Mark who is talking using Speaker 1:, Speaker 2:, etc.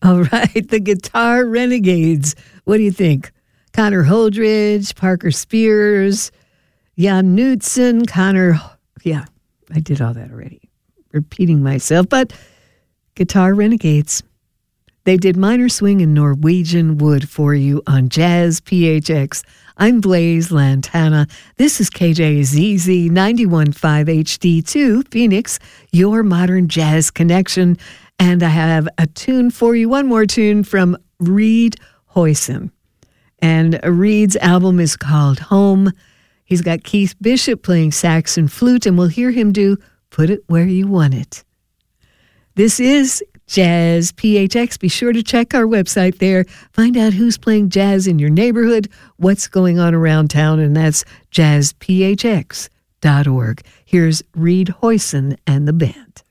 Speaker 1: All right, the Guitar Renegades. What do you think? Connor Holdridge, Parker Spears, Jan Knutson, Yeah, I did all that already. Repeating myself, but Guitar Renegades. They did Minor Swing and Norwegian Wood for you on Jazz PHX. I'm Blaise Lantana. This is KJZZ 91.5 HD2 Phoenix, your modern jazz connection. And I have a tune for you, one more tune from Reed Hoyson. And Reed's album is called Home. He's got Keith Bishop playing sax and flute, and we'll hear him do Put It Where You Want It. This is Jazz PHX. Be sure to check our website there. Find out who's playing jazz in your neighborhood, what's going on around town, and that's jazzphx.org. Here's Reed Hoyson and the band.